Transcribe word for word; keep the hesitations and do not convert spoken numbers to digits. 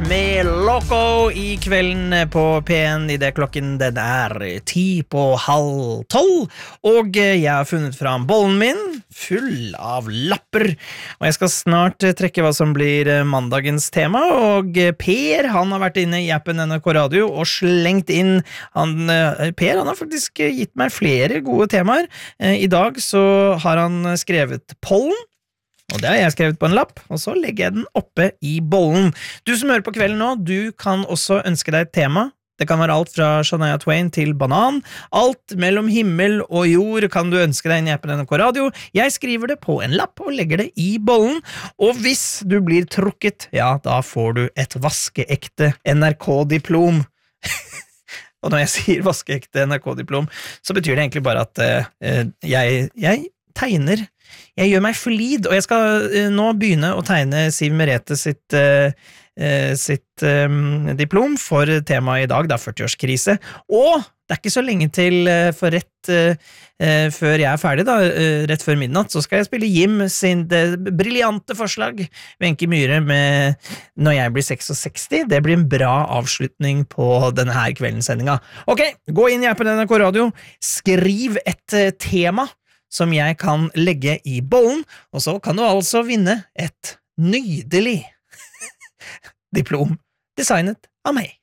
med Loco i kvelden på P en I det klokken den er ti på halv tolv, og jeg har funnet fram bollen min, full av lapper, og jeg skal snart trekke hva som blir mandagens tema, og Per, han har vært inne I appen N R K Radio og slengt inn, han, Per, han har faktisk gitt meg flere gode temaer. I dag så har han skrevet pollen, og det har jeg skrevet på en lapp, og så legger jeg den oppe I bollen. Du som hører på kvelden nå, du kan også ønske deg et tema. Det kan være alt fra Shania Twain til banan. Alt mellom himmel og jord kan du ønske deg inn I appen N R K Radio. Jeg skriver det på en lapp og legger det I bollen. Og hvis du blir trukket, ja, da får du et vaskeekte N R K-diplom. Og når jeg sier vaskeekte N R K-diplom, så betyr det egentlig bare at uh, jeg, jeg tegner, jeg gjør meg flid, og jeg skal uh, nå begynne å tegne Siv Merete sitt, uh, uh, sitt um, diplom for temaet I dag, det er førti-årskrise, og det er ikke så lenge til uh, for rett uh, uh, før jeg er ferdig, da, uh, rett før midnatt, så skal jeg spille Jim sin det briljante forslag, Wenche Myhre med Når jeg blir sekstiseks, det blir en bra avslutning på denne her kveldens sendinga. Ok, gå inn I appen N R K Radio, skriv et uh, tema, som jeg kan legge I bollen, og så kan du altså vinne et nydelig diplom designet av meg.